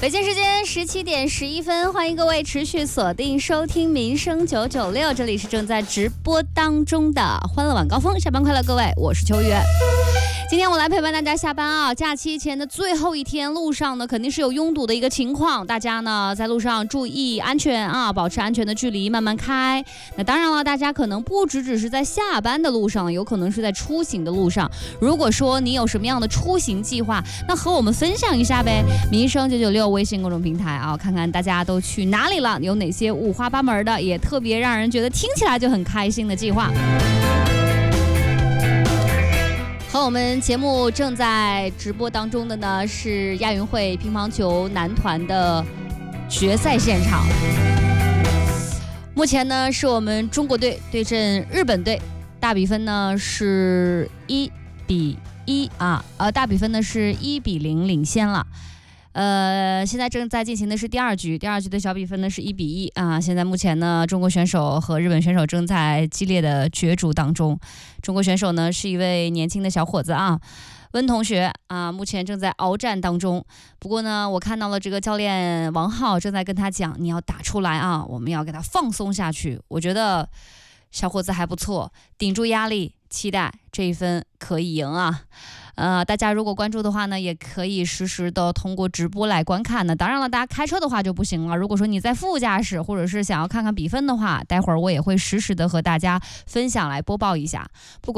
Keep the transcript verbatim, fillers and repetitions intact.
北京时间十七点十一分，欢迎各位持续锁定收听民生九九六，这里是正在直播当中的欢乐晚高峰，下班快乐，各位，我是秋月。今天我来陪伴大家下班啊，假期前的最后一天，路上呢肯定是有拥堵的一个情况，大家呢在路上注意安全啊，保持安全的距离，慢慢开。那当然了，大家可能不只只是在下班的路上，有可能是在出行的路上。如果说你有什么样的出行计划，那和我们分享一下呗。民生九九六微信公众平台啊，看看大家都去哪里了，有哪些五花八门的，也特别让人觉得听起来就很开心的计划。和我们节目正在直播当中的呢是亚运会乒乓球男团的决赛现场。目前呢是我们中国队对阵日本队，大比分呢是一比一啊，呃，大比分呢是一比零领先了。呃，现在正在进行的是第二局，第二局的小比分呢是一比一啊。现在目前呢，中国选手和日本选手正在激烈的角逐当中。中国选手呢是一位年轻的小伙子啊，温同学啊，目前正在鏖战当中。不过呢，我看到了这个教练王浩正在跟他讲，你要打出来啊，我们要给他放松下去。我觉得小伙子还不错，顶住压力，期待这一分可以赢啊。呃，大家如果关注的话呢，也可以实时的通过直播来观看呢。当然了，大家开车的话就不行了。如果说你在副驾驶，或者是想要看看比分的话，待会儿我也会实时的和大家分享来播报一下。不管